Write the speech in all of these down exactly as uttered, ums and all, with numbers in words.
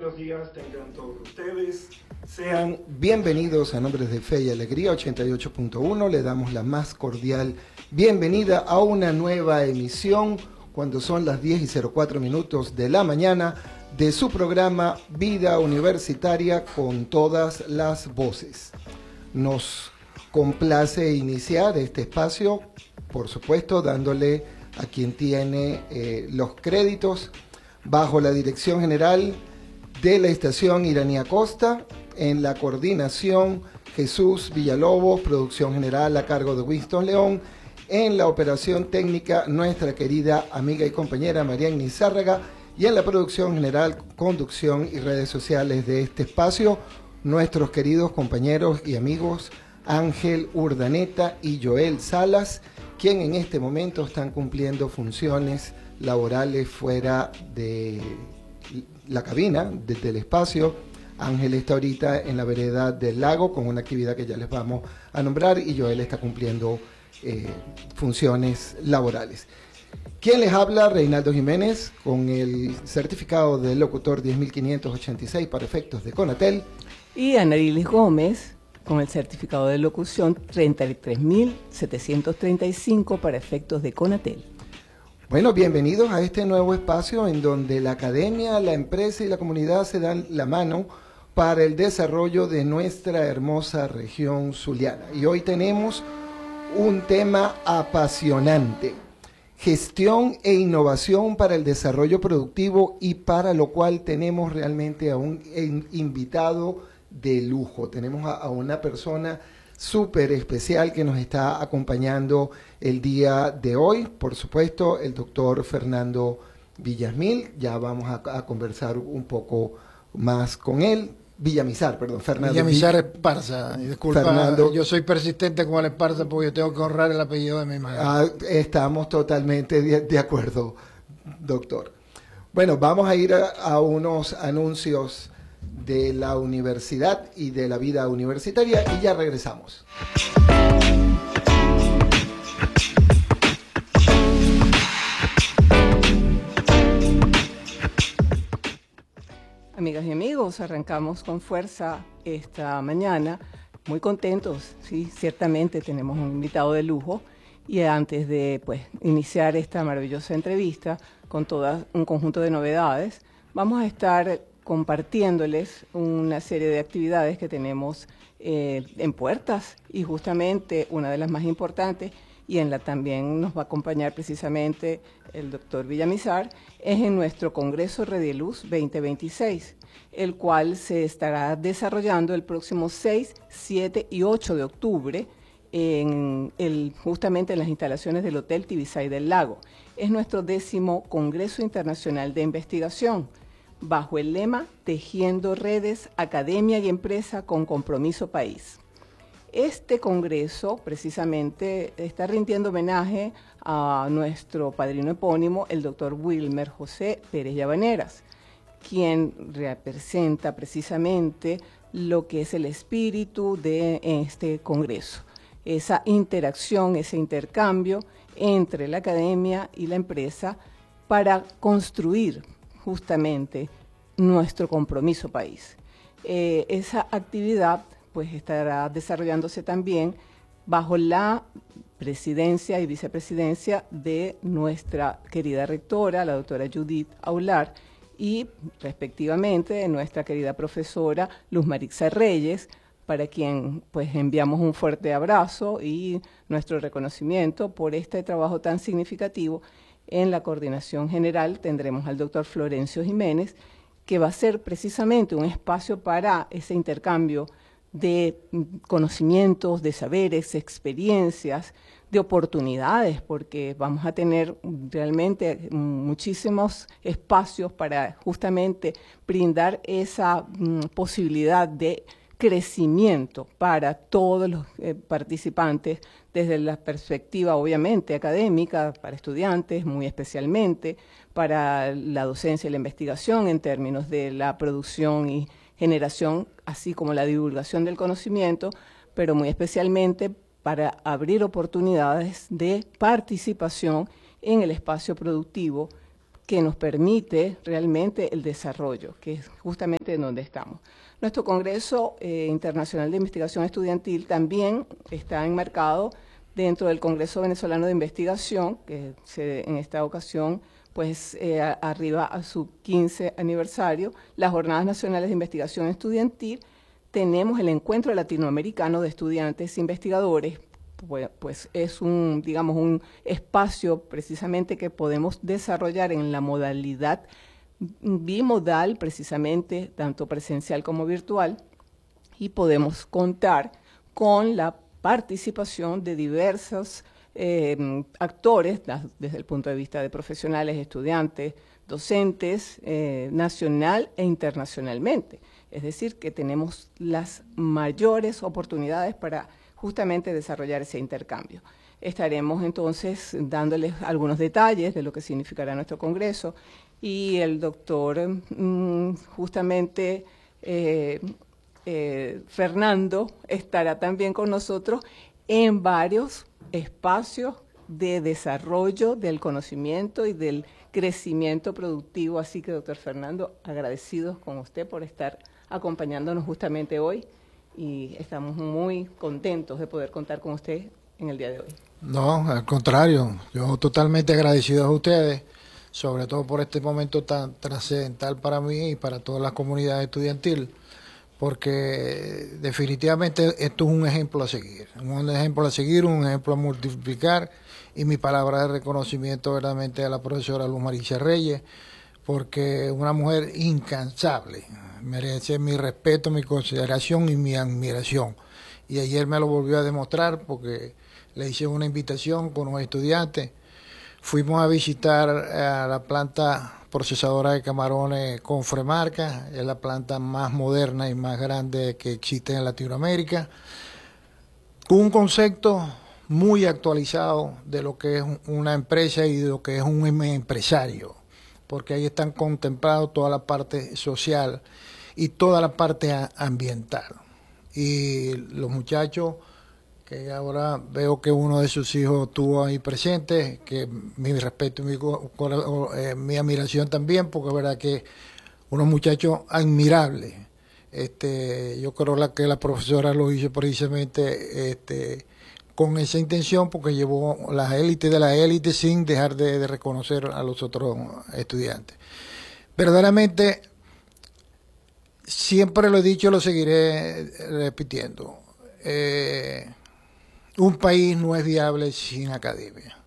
buenos días tengan todos ustedes. Sean bienvenidos a Nombres de Fe y Alegría ochenta y ocho punto uno. Le damos la más cordial bienvenida a una nueva emisión cuando son las diez y cero cuatro minutos de la mañana de su programa Vida Universitaria con todas las voces. Nos complace iniciar este espacio, por supuesto, dándole a quien tiene eh, los créditos bajo la dirección general de la estación Iranía Costa, en la coordinación Jesús Villalobos, producción general a cargo de Winston León, en la operación técnica nuestra querida amiga y compañera Marián Nizárraga, y en la producción general, conducción y redes sociales de este espacio, nuestros queridos compañeros y amigos Ángel Urdaneta y Joel Salas, quien en este momento están cumpliendo funciones laborales fuera de la cabina, desde el espacio. Ángel está ahorita en la vereda del lago con una actividad que ya les vamos a nombrar y Joel está cumpliendo eh, funciones laborales. ¿Quién les habla? Reinaldo Jiménez, con el certificado de locutor diez mil quinientos ochenta y seis para efectos de Conatel. Y Anarilis Gómez, con el certificado de locución treinta y tres mil setecientos treinta y cinco para efectos de Conatel. Bueno, bienvenidos a este nuevo espacio en donde la academia, la empresa y la comunidad se dan la mano para el desarrollo de nuestra hermosa región zuliana. Y hoy tenemos un tema apasionante: gestión e innovación para el desarrollo productivo, y para lo cual tenemos realmente a un invitado de lujo. Tenemos a, a una persona súper especial que nos está acompañando el día de hoy, por supuesto, el doctor Fernando Villamil. Ya vamos a, a conversar un poco más con él. Villamizar, perdón, Fernando. Villamizar Esparza, disculpa, Fernando, yo soy persistente con el Esparza porque yo tengo que honrar el apellido de mi madre. Ah, estamos totalmente de, de acuerdo, doctor. Bueno, vamos a ir a, a unos anuncios de la universidad y de la vida universitaria y ya regresamos. Amigas y amigos, arrancamos con fuerza esta mañana, muy contentos, sí, ciertamente tenemos un invitado de lujo, y antes de pues iniciar esta maravillosa entrevista con todo un conjunto de novedades, vamos a estar compartiéndoles una serie de actividades que tenemos eh, en puertas, y justamente una de las más importantes, y en la también nos va a acompañar precisamente el doctor Villamizar, es en nuestro Congreso Redieluz veinte veintiséis, el cual se estará desarrollando el próximo seis, siete y ocho de octubre, en el, justamente en las instalaciones del Hotel Tibisay del Lago. Es nuestro décimo Congreso Internacional de Investigación, bajo el lema Tejiendo Redes, Academia y Empresa con Compromiso País. Este congreso precisamente está rindiendo homenaje a nuestro padrino epónimo, el doctor Wilmer José Pérez Llabaneras, quien representa precisamente lo que es el espíritu de este congreso, esa interacción, ese intercambio entre la academia y la empresa para construir justamente nuestro compromiso país. Eh, esa actividad pues estará desarrollándose también bajo la presidencia y vicepresidencia de nuestra querida rectora, la doctora Judith Aular, y respectivamente de nuestra querida profesora Luz Marixa Reyes, para quien pues enviamos un fuerte abrazo y nuestro reconocimiento por este trabajo tan significativo. En la coordinación general tendremos al doctor Florencio Jiménez, que va a ser precisamente un espacio para ese intercambio de conocimientos, de saberes, experiencias, de oportunidades, porque vamos a tener realmente muchísimos espacios para justamente brindar esa mm, posibilidad de crecimiento para todos los eh, participantes, desde la perspectiva obviamente académica, para estudiantes muy especialmente, para la docencia y la investigación en términos de la producción y generación, así como la divulgación del conocimiento, pero muy especialmente para abrir oportunidades de participación en el espacio productivo que nos permite realmente el desarrollo, que es justamente en donde estamos. Nuestro Congreso eh, Internacional de Investigación Estudiantil también está enmarcado dentro del Congreso Venezolano de Investigación, que se, en esta ocasión pues eh, arriba a su quince aniversario, las Jornadas Nacionales de Investigación Estudiantil. Tenemos el Encuentro Latinoamericano de Estudiantes e Investigadores, pues, pues es un, digamos, un espacio precisamente que podemos desarrollar en la modalidad bimodal, precisamente, tanto presencial como virtual, y podemos contar con la participación de diversos eh, actores, desde el punto de vista de profesionales, estudiantes, docentes, eh, nacional e internacionalmente. Es decir, que tenemos las mayores oportunidades para justamente desarrollar ese intercambio. Estaremos entonces dándoles algunos detalles de lo que significará nuestro congreso, y el doctor mmm, justamente eh, eh, Fernando estará también con nosotros en varios espacios de desarrollo del conocimiento y del crecimiento productivo. Así que, doctor Fernando, agradecidos con usted por estar acompañándonos justamente hoy, y estamos muy contentos de poder contar con usted en el día de hoy. No, al contrario, yo totalmente agradecido a ustedes, sobre todo por este momento tan trascendental para mí y para toda la comunidad estudiantil, porque definitivamente esto es un ejemplo a seguir, un ejemplo a seguir, un ejemplo a multiplicar, y mi palabra de reconocimiento verdaderamente a la profesora Luz Maricha Reyes, porque es una mujer incansable, merece mi respeto, mi consideración y mi admiración. Y ayer me lo volvió a demostrar porque le hice una invitación con unos estudiantes. Fuimos a visitar a la planta procesadora de camarones Confremarca, es la planta más moderna y más grande que existe en Latinoamérica, con un concepto muy actualizado de lo que es una empresa y de lo que es un empresario, porque ahí están contemplados toda la parte social y toda la parte ambiental. Y los muchachos, que ahora veo que uno de sus hijos estuvo ahí presente, que mi respeto y mi, eh, mi admiración también, porque es verdad que unos muchachos admirables. Este, yo creo la, que la profesora lo hizo precisamente este, con esa intención, porque llevó las élites de la élite sin dejar de, de reconocer a los otros estudiantes. Verdaderamente, siempre lo he dicho, lo seguiré repitiendo. Eh, un país no es viable sin academia.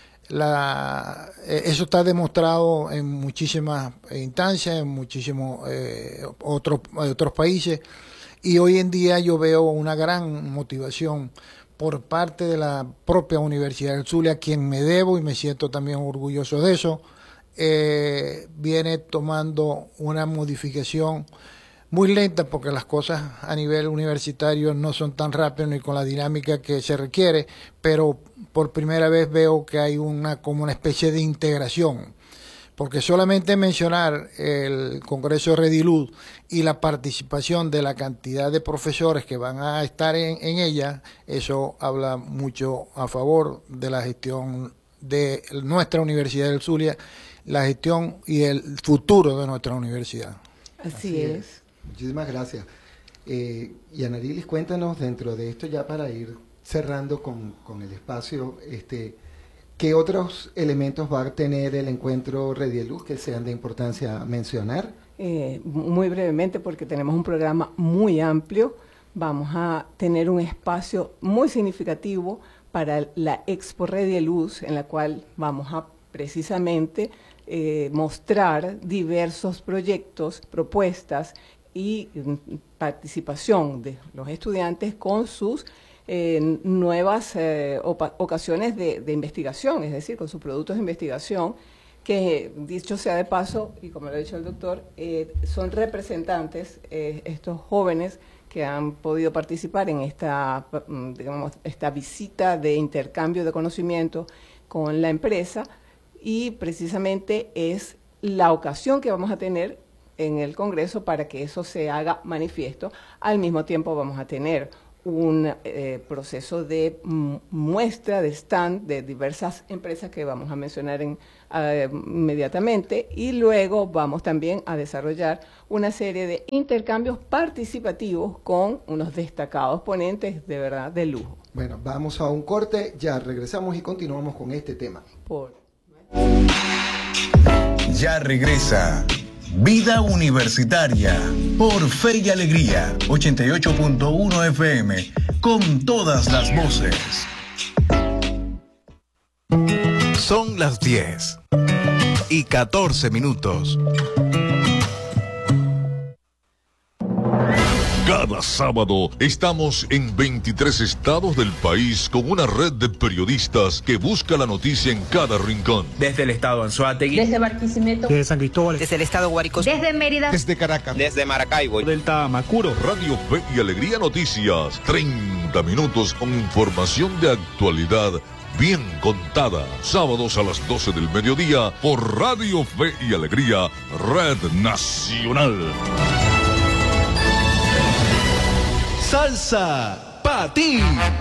La, eso está demostrado en muchísimas instancias, en muchísimos eh, otros, otros países, y hoy en día yo veo una gran motivación por parte de la propia Universidad del Zulia, a quien me debo y me siento también orgulloso de eso. Eh, viene tomando una modificación muy lenta, porque las cosas a nivel universitario no son tan rápidas ni con la dinámica que se requiere, pero por primera vez veo que hay una como una especie de integración, porque solamente mencionar el Congreso Redilud y la participación de la cantidad de profesores que van a estar en, en ella, eso habla mucho a favor de la gestión de nuestra Universidad del Zulia, la gestión y el futuro de nuestra universidad. Así, Así es. es. Muchísimas gracias. Eh, y Anarilis, cuéntanos dentro de esto, ya para ir cerrando con, con el espacio, este, ¿qué otros elementos va a tener el encuentro Redilud que sean de importancia mencionar? Eh, muy brevemente, porque tenemos un programa muy amplio. Vamos a tener un espacio muy significativo para la Expo Redilud, en la cual vamos a precisamente eh, mostrar diversos proyectos, propuestas y participación de los estudiantes con sus eh, nuevas eh, ocasiones de, de investigación, es decir, con sus productos de investigación, que, dicho sea de paso, y como lo ha dicho el doctor, eh, son representantes, eh, estos jóvenes que han podido participar en esta, digamos, esta visita de intercambio de conocimiento con la empresa, y precisamente es la ocasión que vamos a tener en el Congreso para que eso se haga manifiesto. Al mismo tiempo vamos a tener un eh, proceso de muestra, de stand de diversas empresas que vamos a mencionar en, uh, inmediatamente, y luego vamos también a desarrollar una serie de intercambios participativos con unos destacados ponentes de verdad de lujo. Bueno, vamos a un corte, ya regresamos y continuamos con este tema. Por... Ya regresa Vida Universitaria por Fe y Alegría ochenta y ocho punto uno F M con todas las voces. Son las diez y catorce minutos. Cada sábado estamos en veintitrés estados del país con una red de periodistas que busca la noticia en cada rincón. Desde el estado Anzoátegui, desde Barquisimeto, desde San Cristóbal, desde el estado Guárico, desde Mérida, desde Caracas, desde Maracaibo, del Tamacuro. Radio Fe y Alegría Noticias, treinta minutos con información de actualidad bien contada. Sábados a las doce del mediodía por Radio Fe y Alegría, Red Nacional. Salsa pa' ti.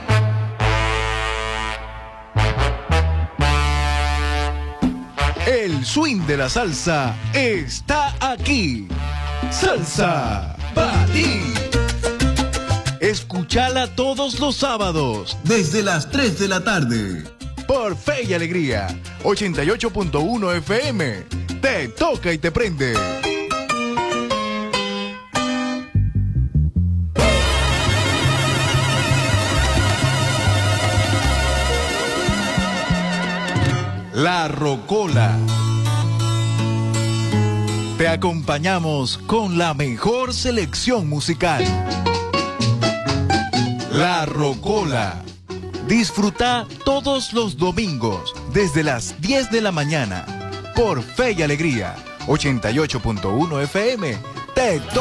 El swing de la salsa está aquí. Salsa pa' ti. Escúchala todos los sábados desde las tres de la tarde por Fe y Alegría ochenta y ocho punto uno F M. Te toca y te prende. La Rocola. Te acompañamos con la mejor selección musical. La Rocola. Disfruta todos los domingos desde las diez de la mañana por Fe y Alegría ochenta y ocho punto uno F M. Te